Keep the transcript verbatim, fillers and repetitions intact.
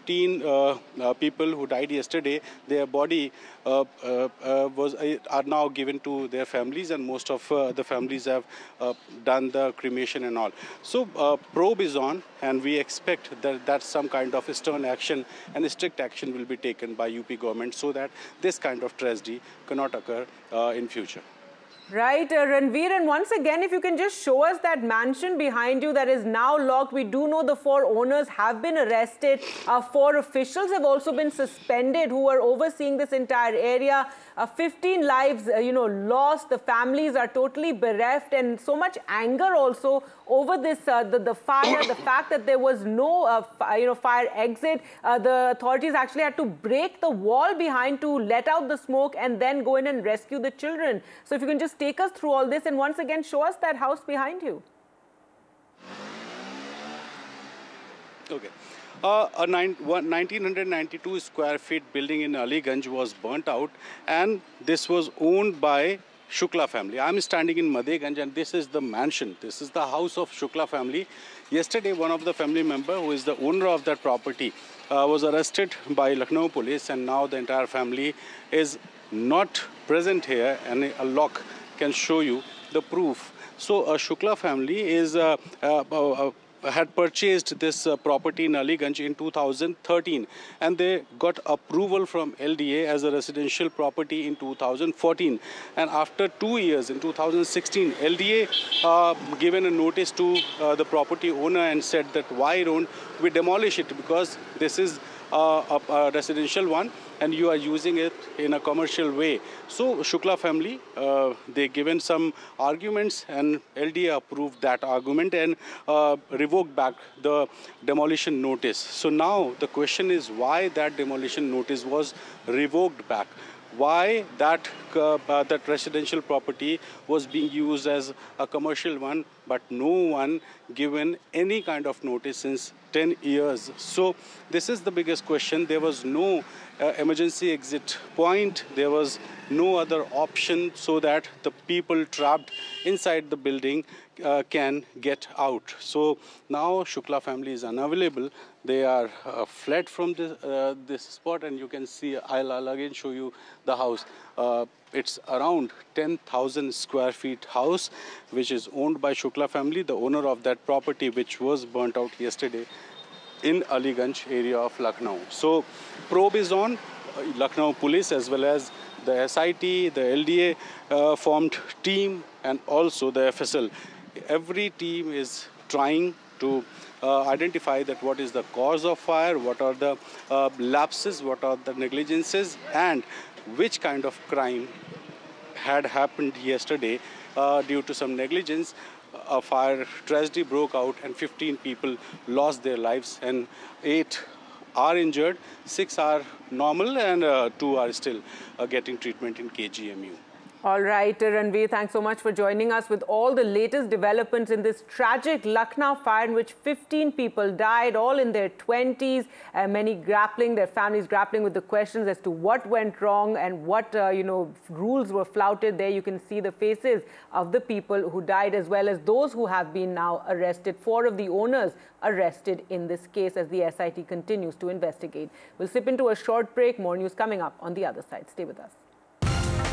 fifteen uh, uh, people who died yesterday, their body uh, uh, uh, was uh, are now given to their families, and most of uh, the families have uh, done the cremation and all. So uh, probe is on, and we expect that, that some kind of stern action and strict action will be taken by U P government so that this kind of tragedy cannot occur uh, in future. Right, uh, Ranveer, and once again, if you can just show us that mansion behind you that is now locked. We do know the four owners have been arrested. Uh, four officials have also been suspended who are overseeing this entire area. Uh, fifteen lives, uh, you know, lost. The families are totally bereft, and so much anger also over this, uh, the, the fire, the fact that there was no, uh, you know, fire exit. Uh, the authorities actually had to break the wall behind to let out the smoke and then go in and rescue the children. So if you can just take us through all this and once again show us that house behind you. Okay. Uh, a nine, one, nineteen ninety-two square feet building in Aliganj was burnt out, and this was owned by Shukla family. I'm standing in Madheganj, and this is the mansion. This is the house of Shukla family. Yesterday, one of the family member, who is the owner of that property, uh, was arrested by Lucknow police, and now the entire family is not present here, and a lock can show you the proof. So a Shukla family is uh, uh, uh, had purchased this uh, property in Aliganj in two thousand thirteen, and they got approval from L D A as a residential property in two thousand fourteen. And after two years, in two thousand sixteen, L D A uh, given a notice to uh, the property owner and said that why don't we demolish it, because this is uh, a, a residential one and you are using it in a commercial way. So Shukla family, uh, they given some arguments, and L D A approved that argument and uh, revoked back the demolition notice. So now the question is why that demolition notice was revoked back. Why that uh, uh, that residential property was being used as a commercial one, but no one given any kind of notice since ten years. So this is the biggest question. There was no uh, emergency exit point. There was no other option so that the people trapped inside the building uh, can get out. So now Shukla family is unavailable. They are uh, fled from this, uh, this spot, and you can see, I'll, I'll again show you the house. Uh, it's around ten thousand square feet house, which is owned by Shukla family, the owner of that property, which was burnt out yesterday in Aliganj area of Lucknow. So probe is on. Uh, Lucknow police as well as the S I T, the L D A uh, formed team, and also the F S L. Every team is trying to uh, identify that what is the cause of fire, what are the uh, lapses, what are the negligences, and which kind of crime had happened yesterday uh, due to some negligence. A fire tragedy broke out and fifteen people lost their lives, and eight are injured, six are normal, and uh, two are still uh, getting treatment in K G M U. All right, Ranveer, thanks so much for joining us with all the latest developments in this tragic Lucknow fire in which fifteen people died, all in their twenties, and many grappling, their families grappling with the questions as to what went wrong and what, uh, you know, rules were flouted. There you can see the faces of the people who died as well as those who have been now arrested. Four of the owners arrested in this case as the S I T continues to investigate. We'll slip into a short break. More news coming up on the other side. Stay with us.